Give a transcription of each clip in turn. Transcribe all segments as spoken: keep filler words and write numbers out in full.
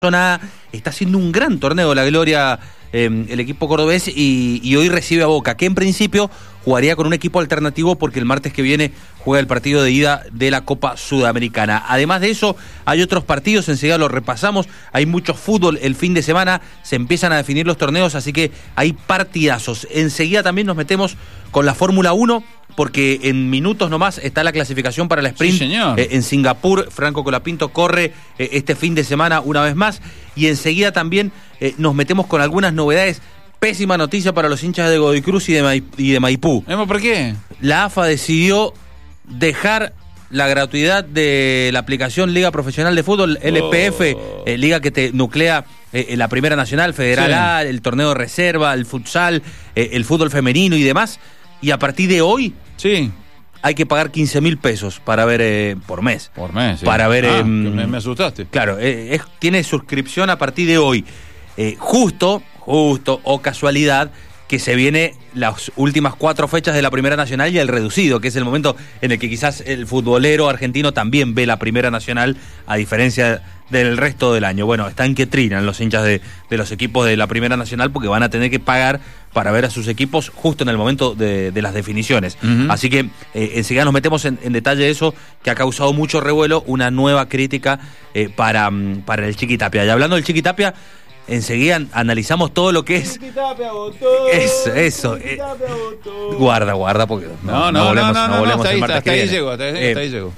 zona A está haciendo un gran torneo la Gloria, eh, el equipo cordobés, y, y hoy recibe a Boca, que en principio jugaría con un equipo alternativo porque el martes que viene juega el partido de ida de la Copa Sudamericana. Además de eso, hay otros partidos, enseguida los repasamos, hay mucho fútbol el fin de semana, se empiezan a definir los torneos, así que hay partidazos. Enseguida también nos metemos con la Fórmula uno, porque en minutos nomás está la clasificación para el sprint. Sí, señor. Eh, en Singapur. Franco Colapinto corre eh, este fin de semana una vez más, y enseguida también eh, nos metemos con algunas novedades. Pésima noticia para los hinchas de Godoy Cruz y de, Ma- y de Maipú. ¿Por qué? La A F A decidió dejar la gratuidad de la aplicación Liga Profesional de Fútbol, L P F, Oh. eh, liga que te nuclea eh, la Primera Nacional, Federal Sí. A, el torneo de reserva, el futsal, eh, el fútbol femenino y demás. Y a partir de hoy Sí. hay que pagar quince mil pesos para ver eh, por mes. Por mes, sí. Para ver... Ah, eh, me, me asustaste. Claro, eh, es, tiene suscripción a partir de hoy. Eh, justo, justo o casualidad que se viene las últimas cuatro fechas de la Primera Nacional y el reducido, que es el momento en el que quizás el futbolero argentino también ve la Primera Nacional, a diferencia del resto del año. Bueno, están que trinan los hinchas de, de los equipos de la Primera Nacional, porque van a tener que pagar para ver a sus equipos justo en el momento de, de las definiciones. Uh-huh. Así que eh, enseguida nos metemos en, en detalle de eso, que ha causado mucho revuelo, una nueva crítica eh, para, mm, para el Chiquitapia. Y hablando del Chiquitapia, enseguida analizamos todo lo que es... Es, eso. Eh, guarda, guarda, porque No, no, no, volvemos, no, no, no, volvemos hasta el ahí, martes hasta que ahí viene. llego, hasta ahí, Eh, hasta ahí llego.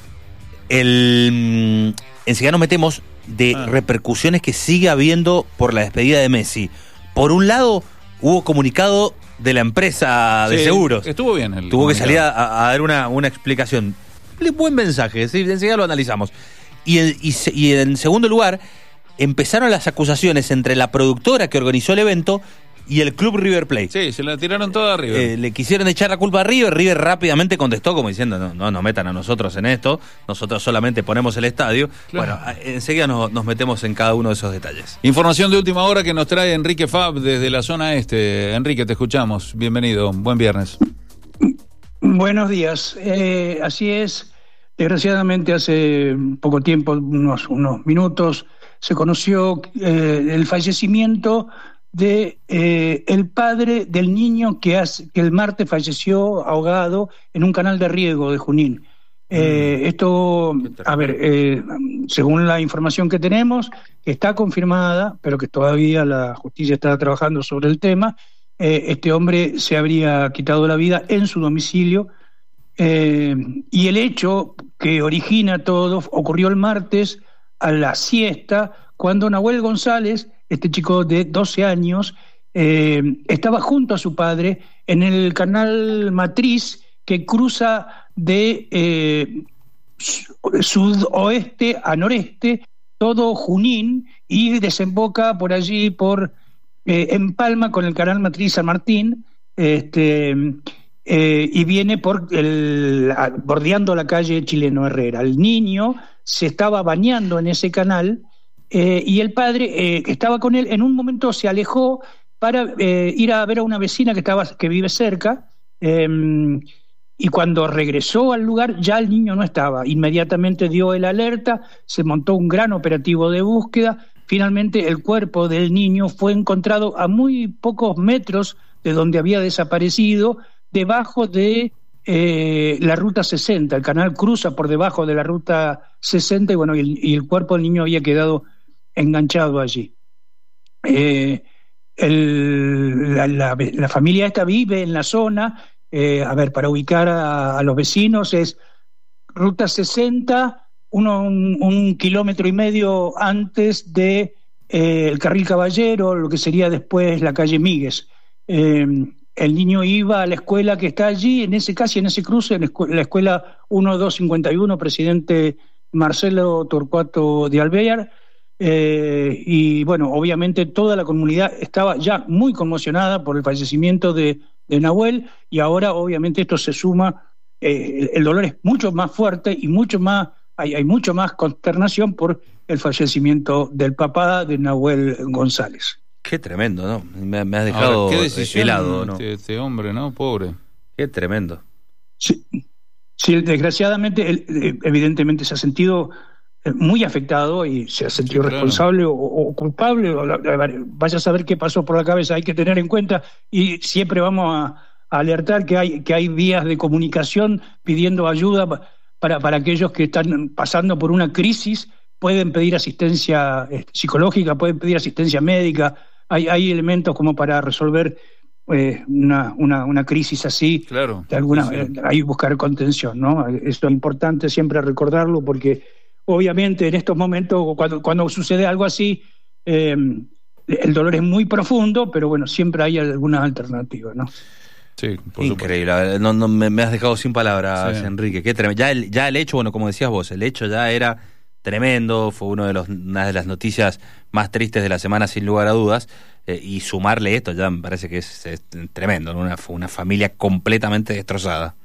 el, mm, enseguida nos metemos de Ah. repercusiones que sigue habiendo por la despedida de Messi. Por un lado, hubo comunicado de la empresa de Sí, seguros. Estuvo bien. El Tuvo que salir comunicado. a, a dar una, una explicación. Buen mensaje, ¿sí? Enseguida lo analizamos. Y en, y, se- y en segundo lugar, empezaron las acusaciones entre la productora que organizó el evento y el club River Plate. Sí, se la tiraron toda arriba. Eh, le quisieron echar la culpa a River. River rápidamente contestó como diciendo: no, no nos metan a nosotros en esto, nosotros solamente ponemos el estadio. Claro. Bueno, a- enseguida nos, nos metemos en cada uno de esos detalles. Información de última hora que nos trae Enrique Fab desde la zona este. Enrique, te escuchamos. Bienvenido. Buen viernes. Buenos días. Eh, así es. Desgraciadamente, hace poco tiempo, unos, unos minutos, se conoció eh, el fallecimiento de eh, el padre del niño que, hace, que el martes falleció ahogado en un canal de riego de Junín. Eh, esto, a ver, eh, según la información que tenemos, que está confirmada, pero que todavía la justicia está trabajando sobre el tema, eh, este hombre se habría quitado la vida en su domicilio. Eh, y el hecho que origina todo ocurrió el martes a la siesta, cuando Nahuel González, este chico de doce años, eh, estaba junto a su padre en el canal Matriz, que cruza de eh, sudoeste a noreste todo Junín y desemboca por allí, por eh, empalma con el canal Matriz San Martín, este Eh, y viene por el, a, bordeando la calle Chileno Herrera. El niño se estaba bañando en ese canal eh, y el padre eh, que estaba con él en un momento se alejó para eh, ir a ver a una vecina que estaba que vive cerca, eh, y cuando regresó al lugar ya el niño no estaba. Inmediatamente dio el alerta, se montó un gran operativo de búsqueda. Finalmente el cuerpo del niño fue encontrado a muy pocos metros de donde había desaparecido, debajo de eh, la ruta sesenta. El canal cruza por debajo de la ruta sesenta y bueno, y el, y el cuerpo del niño había quedado enganchado allí. Eh, el, la, la, la familia esta vive en la zona, eh, a ver, para ubicar a, a los vecinos, es ruta sesenta, uno, un, un kilómetro y medio antes de eh, el Carril Caballero, lo que sería después la calle Míguez. Eh, El niño iba a la escuela que está allí, en ese casi en ese cruce, en la escuela uno dos cincuenta y uno, presidente Marcelo Torcuato de Alvear, eh, y bueno, obviamente toda la comunidad estaba ya muy conmocionada por el fallecimiento de, de Nahuel, y ahora obviamente esto se suma, eh, el dolor es mucho más fuerte y mucho más, hay, hay mucho más consternación por el fallecimiento del papá de Nahuel González. Qué tremendo, ¿no? Me, me has dejado Ahora, qué decisión helado, ¿no? Este, este hombre, ¿no? Pobre. Qué tremendo. Sí, sí, desgraciadamente, él, evidentemente se ha sentido muy afectado y se ha sentido Sí, claro. responsable o, o culpable, o la, a ver, vaya a saber qué pasó por la cabeza, hay que tener en cuenta, y siempre vamos a, a alertar que hay, que hay vías de comunicación pidiendo ayuda para, para aquellos que están pasando por una crisis, pueden pedir asistencia eh, psicológica, pueden pedir asistencia médica, hay, hay elementos como para resolver eh, una, una, una crisis así, Claro, de alguna sí, sí. eh, ahí buscar contención, ¿no? Esto es importante siempre recordarlo, porque obviamente en estos momentos, cuando, cuando sucede algo así, eh, el dolor es muy profundo, pero bueno, siempre hay algunas alternativas, ¿no? Sí, por Increíble, no, no, me, me has dejado sin palabras, Sí. Enrique. Qué tremendo. Ya el, ya el hecho, bueno, como decías vos, el hecho ya era tremendo, fue uno de los, una de las noticias más tristes de la semana, sin lugar a dudas, eh, y sumarle esto ya me parece que es, es tremendo, ¿no? Una, una familia completamente destrozada.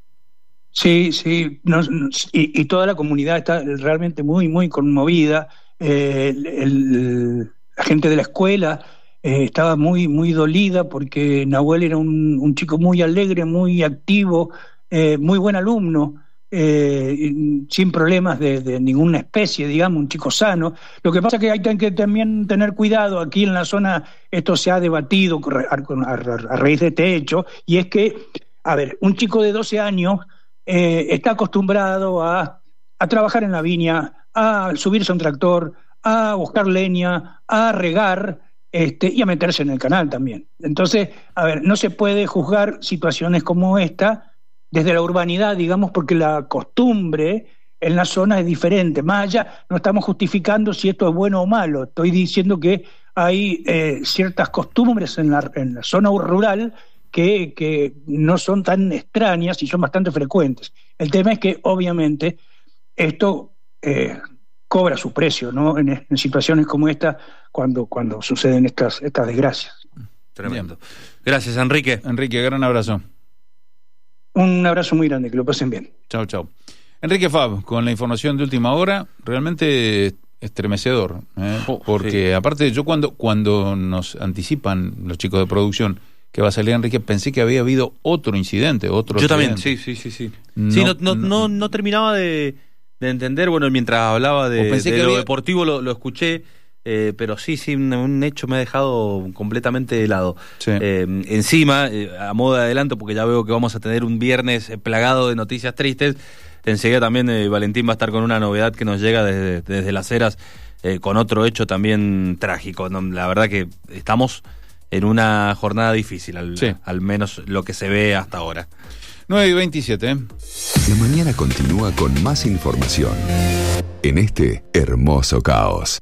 Sí, sí, no, no, y, y toda la comunidad está realmente muy, muy conmovida. Eh, el, el, la gente de la escuela eh, estaba muy, muy dolida porque Nahuel era un, un chico muy alegre, muy activo, eh, muy buen alumno, eh, sin problemas de, de ninguna especie, digamos, un chico sano. Lo que pasa es que hay que también tener cuidado, aquí en la zona esto se ha debatido a, a, a raíz de este hecho, y es que, a ver, un chico de doce años eh, está acostumbrado a, a trabajar en la viña, a subirse a un tractor, a buscar leña, a regar, este, y a meterse en el canal también. Entonces, a ver, no se puede juzgar situaciones como esta desde la urbanidad, digamos, porque la costumbre en la zona es diferente. Más allá, no estamos justificando si esto es bueno o malo, estoy diciendo que hay eh, ciertas costumbres en la, en la zona rural que, que no son tan extrañas y son bastante frecuentes. El tema es que, obviamente, esto eh, cobra su precio, ¿no? En, en situaciones como esta, cuando, cuando suceden estas, estas desgracias. Tremendo. Bien. Gracias, Enrique. Enrique, gran abrazo. Un abrazo muy grande, que lo pasen bien. Chao, chao. Enrique Fab, con la información de última hora, realmente estremecedor, ¿eh? Oh, porque sí. aparte yo cuando, cuando nos anticipan los chicos de producción que va a salir Enrique, pensé que había habido otro incidente, otro Yo accidente. también, sí, sí, sí, sí. No, sí, no, no, no, no, no terminaba de, de entender, bueno, mientras hablaba de, pensé de que lo había... deportivo lo, lo escuché, eh, pero sí, sí, un, un hecho me ha dejado completamente helado. Sí. Eh, encima, eh, a modo de adelanto, porque ya veo que vamos a tener un viernes plagado de noticias tristes, enseguida también eh, Valentín va a estar con una novedad que nos llega desde, desde Las Heras, eh, con otro hecho también trágico, ¿no? La verdad que estamos en una jornada difícil, al, sí. al menos lo que se ve hasta ahora. nueve y veintisiete. ¿eh? La mañana continúa con más información en este hermoso caos.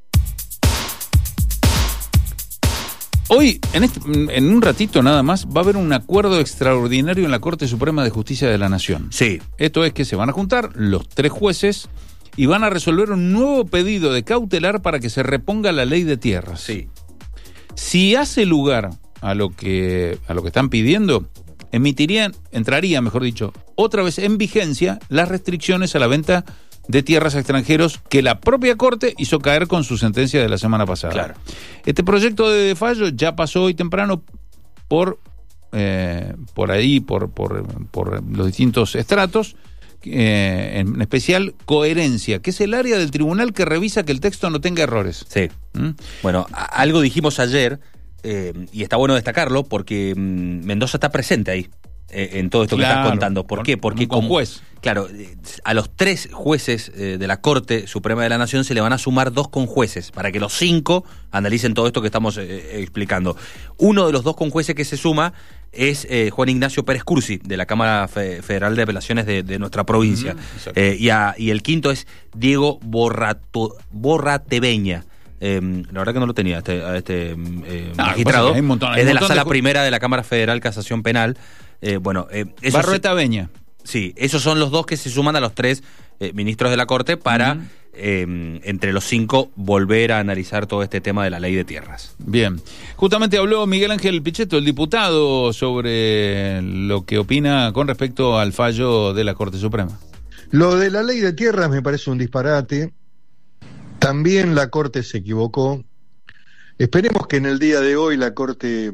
Hoy, en, este, en un ratito nada más, va a haber un acuerdo extraordinario en la Corte Suprema de Justicia de la Nación. Sí. Esto es que se van a juntar los tres jueces y van a resolver un nuevo pedido de cautelar para que se reponga la ley de tierras. Sí. Si hace lugar a lo que a lo que están pidiendo, emitirían, entraría, mejor dicho, otra vez en vigencia las restricciones a la venta de tierras a extranjeros que la propia Corte hizo caer con su sentencia de la semana pasada. Claro. Este proyecto de fallo ya pasó hoy temprano por eh, por ahí, por, por, por los distintos estratos, eh, en especial coherencia, que es el área del tribunal que revisa que el texto no tenga errores. Sí. ¿Mm? Bueno, a- algo dijimos ayer, eh, y está bueno destacarlo, porque mm, Mendoza está presente ahí, eh, en todo esto Claro, que estás contando. ¿Por con- qué? Porque con como juez. Claro, eh, a los tres jueces eh, de la Corte Suprema de la Nación se le van a sumar dos conjueces, para que los cinco analicen todo esto que estamos eh, explicando. Uno de los dos conjueces que se suma es eh, Juan Ignacio Pérez Cursi, de la Cámara Fe- Federal de Apelaciones de, de nuestra provincia. Ujú, exacto. Eh, y, a- y el quinto es Diego Borrato, Borratebeña. Eh, la verdad que no lo tenía este, a este eh, Ah, magistrado. pasa que hay un montón- hay es un de la montón de Sala ju- Primera de la Cámara Federal Casación Penal. Eh, bueno, eh, esos- Barrueta Beña. Sí, esos son los dos que se suman a los tres eh, ministros de la Corte para, Ujú. eh, entre los cinco, volver a analizar todo este tema de la ley de tierras. Bien. Justamente habló Miguel Ángel Pichetto, el diputado, sobre lo que opina con respecto al fallo de la Corte Suprema. Lo de la ley de tierras me parece un disparate. También la Corte se equivocó. Esperemos que en el día de hoy la Corte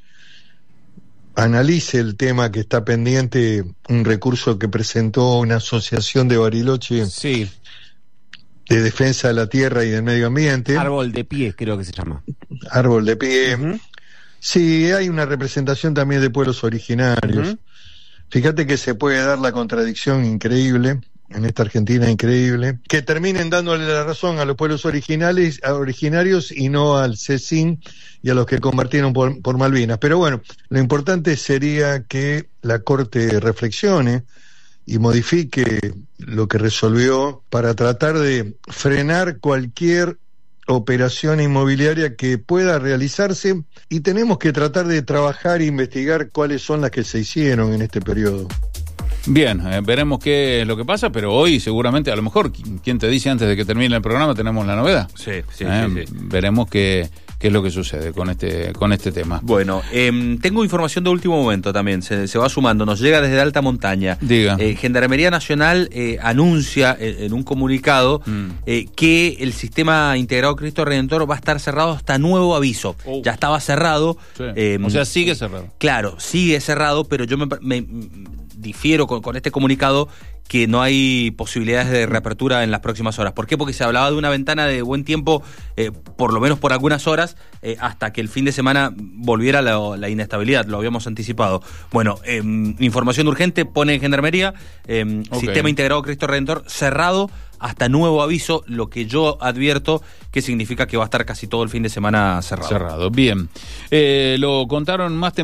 analice el tema que está pendiente, un recurso que presentó una asociación de Bariloche Sí. de defensa de la tierra y del medio ambiente. Árbol de pie, creo que se llama. Árbol de pie. Uh-huh. Sí, hay una representación también de pueblos originarios. Uh-huh. Fíjate que se puede dar la contradicción increíble, en esta Argentina increíble, que terminen dándole la razón a los pueblos originales, a originarios y no al C E C I N y a los que combatieron por, por Malvinas. Pero bueno, lo importante sería que la Corte reflexione y modifique lo que resolvió para tratar de frenar cualquier operación inmobiliaria que pueda realizarse, y tenemos que tratar de trabajar e investigar cuáles son las que se hicieron en este periodo. Bien, eh, veremos qué es lo que pasa, pero hoy seguramente, a lo mejor, ¿quién te dice antes de que termine el programa tenemos la novedad? Sí, sí, eh, sí, sí. Veremos qué, qué es lo que sucede con este con este tema. Bueno, eh, tengo información de último momento también, se, se va sumando, nos llega desde alta montaña. Diga. Eh, Gendarmería Nacional eh, anuncia en, en un comunicado mm. eh, que el sistema integrado Cristo Redentor va a estar cerrado hasta nuevo aviso. Oh. Ya estaba cerrado. Sí. Eh, o sea, sigue cerrado. Claro, sigue cerrado, pero yo me... me difiero con, con este comunicado que no hay posibilidades de reapertura en las próximas horas. ¿Por qué? Porque se hablaba de una ventana de buen tiempo, eh, por lo menos por algunas horas, eh, hasta que el fin de semana volviera la, la inestabilidad, lo habíamos anticipado. Bueno, eh, información urgente, pone en Gendarmería, eh, okay. Sistema Integrado Cristo Redentor cerrado hasta nuevo aviso, lo que yo advierto que significa que va a estar casi todo el fin de semana cerrado. Cerrado, bien. Eh, lo contaron más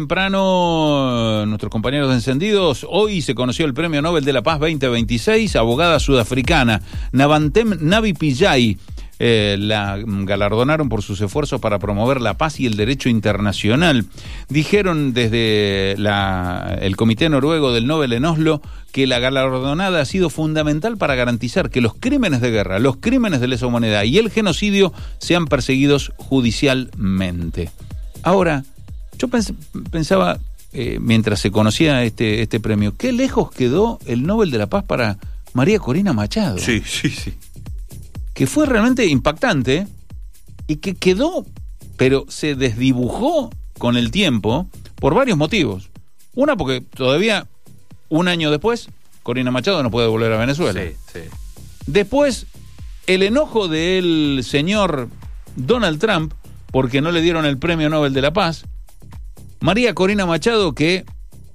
temprano nuestros compañeros de Encendidos. Hoy se conoció el Premio Nobel de la Paz veinte veintiséis, abogada sudafricana, Navantem Navi Pillay. Eh, la galardonaron por sus esfuerzos para promover la paz y el derecho internacional. Dijeron desde la, el Comité Noruego del Nobel en Oslo que la galardonada ha sido fundamental para garantizar que los crímenes de guerra, los crímenes de lesa humanidad y el genocidio sean perseguidos judicialmente. Ahora, yo pens- pensaba, eh, mientras se conocía este, este premio, qué lejos quedó el Nobel de la Paz para María Corina Machado. Sí, sí, sí. Que fue realmente impactante y que quedó, pero se desdibujó con el tiempo por varios motivos. Una, porque todavía un año después Corina Machado no puede volver a Venezuela. Sí, sí. Después, el enojo del señor Donald Trump porque no le dieron el Premio Nobel de la Paz. María Corina Machado, que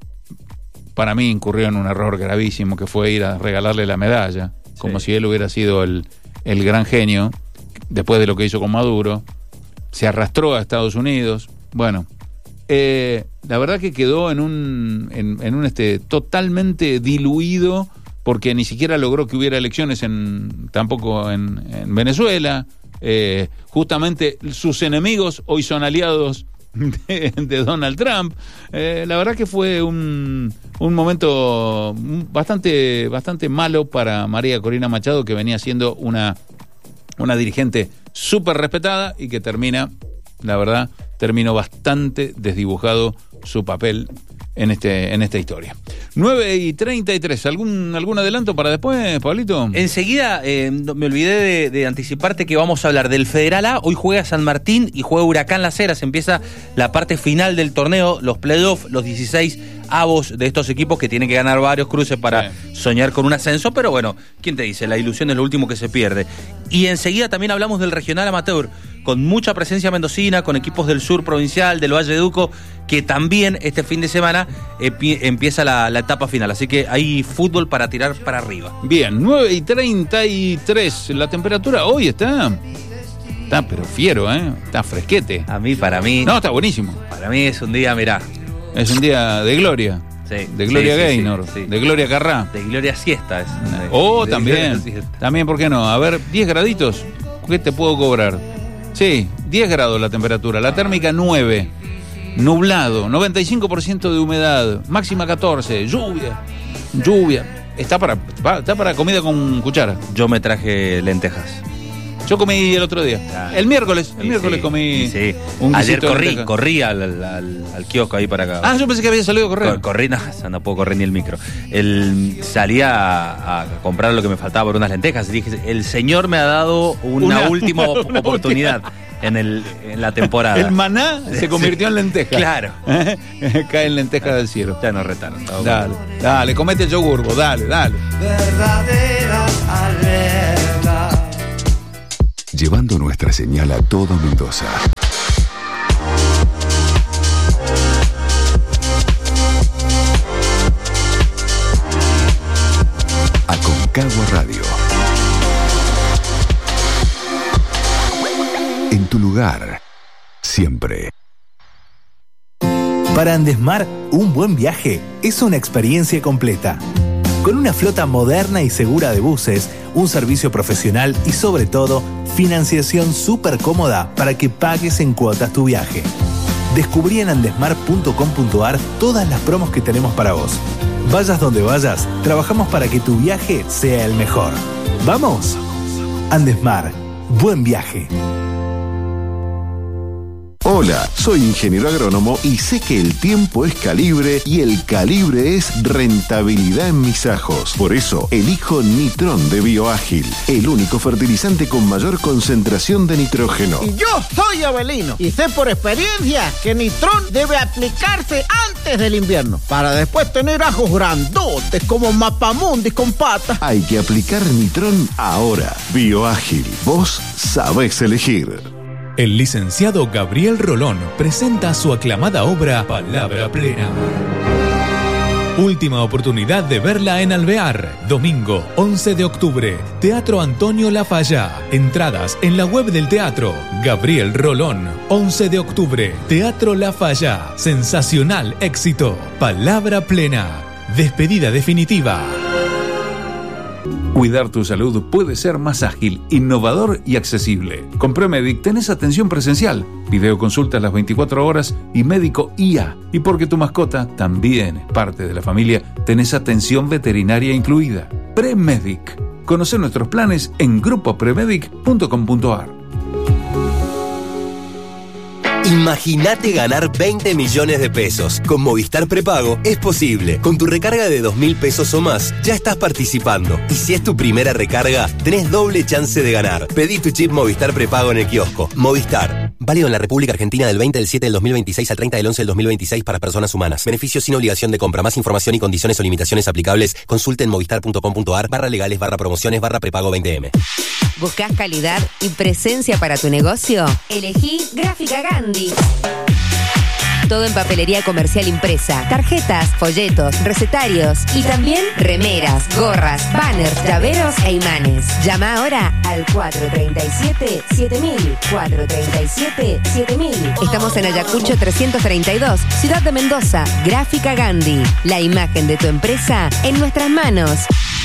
para mí incurrió en un error gravísimo, que fue ir a regalarle la medalla, sí. como si él hubiera sido el el gran genio, después de lo que hizo con Maduro, se arrastró a Estados Unidos. Bueno, eh, la verdad que quedó en un, en, en un este totalmente diluido, porque ni siquiera logró que hubiera elecciones en tampoco en, en Venezuela. Eh, justamente sus enemigos hoy son aliados de, de Donald Trump. Eh, la verdad que fue un, un momento bastante, bastante malo para María Corina Machado, que venía siendo una, una dirigente súper respetada y que termina, la verdad, terminó bastante desdibujado su papel en este en esta historia. nueve y treinta y tres, ¿algún, algún adelanto para después, Pablito? Enseguida, eh, me olvidé de, de anticiparte que vamos a hablar del Federal A. Hoy juega San Martín y juega Huracán Las Heras. Empieza la parte final del torneo, los playoffs, los dieciséis avos de estos equipos que tienen que ganar varios cruces para sí. soñar con un ascenso, pero bueno, ¿quién te dice? La ilusión es lo último que se pierde. Y enseguida también hablamos del regional amateur, con mucha presencia mendocina, con equipos del sur provincial, del Valle de Duco, que también este fin de semana epi- empieza la, la etapa final. Así que hay fútbol para tirar para arriba. Bien, nueve y treinta y tres. La temperatura hoy está... Está pero fiero, ¿eh? Está fresquete. A mí, para mí... No, está buenísimo. Para mí es un día, mirá. Es un día de gloria. Sí, de Gloria sí, Gaynor, sí, sí. de Gloria Carrá. De Gloria Siesta. Es, de, oh, de también. También, ¿por qué no? A ver, diez graditos. ¿Qué te puedo cobrar? Sí, diez grados la temperatura. La térmica nueve. Nublado. noventa y cinco por ciento de humedad. Máxima catorce. Lluvia. Lluvia. Está para, está para comida con cuchara. Yo me traje lentejas. Yo comí el otro día. Ah, el miércoles. El sí, miércoles sí, comí. Sí. Un Ayer corrí, corrí al, al, al kiosco ahí para acá. Ah, yo pensé que había salido a correr. Cor, corrí, no, no puedo correr ni el micro. El, salía a, a comprar lo que me faltaba por unas lentejas. Y dije, el señor me ha dado una, una última una oportunidad en, el, en la temporada. El maná se convirtió sí. en lenteja. Claro. Caen lentejas del cielo. Ya nos retaron. Dale, dale, comete el yogur, dale, dale. Verdadera alerta. llevando nuestra señal a todo Mendoza. Aconcagua Radio. En tu lugar, siempre. Para Andesmar, un buen viaje es una experiencia completa. Con una flota moderna y segura de buses, un servicio profesional y sobre todo, financiación súper cómoda para que pagues en cuotas tu viaje. Descubrí en andesmar punto com punto ar todas las promos que tenemos para vos. Vayas donde vayas, trabajamos para que tu viaje sea el mejor. ¡Vamos! Andesmar, buen viaje. Hola, soy ingeniero agrónomo y sé que el tiempo es calibre y el calibre es rentabilidad en mis ajos. Por eso, elijo Nitrón de Bioágil, el único fertilizante con mayor concentración de nitrógeno. Y yo soy Avelino y sé por experiencia que Nitrón debe aplicarse antes del invierno para después tener ajos grandotes como mapamundis con patas. Hay que aplicar Nitrón ahora. Bioágil, vos sabés elegir. El licenciado Gabriel Rolón presenta su aclamada obra Palabra Plena. Última oportunidad de verla en Alvear. Domingo once de octubre. Teatro Antonio Lafalla. Entradas en la web del teatro. Gabriel Rolón. once de octubre. Teatro Lafalla. Sensacional éxito. Palabra Plena. Despedida definitiva. Cuidar tu salud puede ser más ágil, innovador y accesible. Con Premedic tenés atención presencial, videoconsultas las veinticuatro horas y médico I A. Y porque tu mascota también es parte de la familia, tenés atención veterinaria incluida. Premedic. Conoce nuestros planes en grupo premedic punto com punto ar. Imagínate ganar veinte millones de pesos. Con Movistar Prepago es posible. Con tu recarga de dos mil pesos o más, ya estás participando. Y si es tu primera recarga, tenés doble chance de ganar. Pedí tu chip Movistar Prepago en el kiosco. Movistar. Válido en la República Argentina del veinte del siete del dos mil veintiséis al treinta del once del dos mil veintiséis para personas humanas. Beneficios sin obligación de compra. Más información y condiciones o limitaciones aplicables. Consulte en movistar punto com punto ar barra legales barra promociones barra prepago veinte eme. ¿Buscás calidad y presencia para tu negocio? Elegí Gráfica Gandhi. Todo en papelería comercial impresa, tarjetas, folletos, recetarios y también remeras, gorras, banners, llaveros e imanes. Llama ahora al cuatro tres siete, siete mil, cuatro tres siete, siete mil. Estamos en Ayacucho trescientos treinta y dos, Ciudad de Mendoza. Gráfica Gandhi. La imagen de tu empresa en nuestras manos.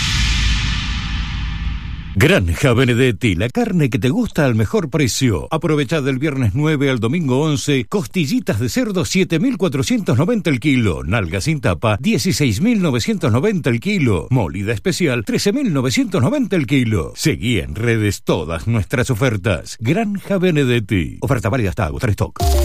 Granja Benedetti, la carne que te gusta al mejor precio. Aprovecha del viernes nueve al domingo once, costillitas de cerdo siete mil cuatrocientos noventa el kilo, nalga sin tapa dieciséis mil novecientos noventa el kilo, molida especial trece mil novecientos noventa el kilo. Seguí en redes todas nuestras ofertas. Granja Benedetti. Oferta válida hasta agotar stock.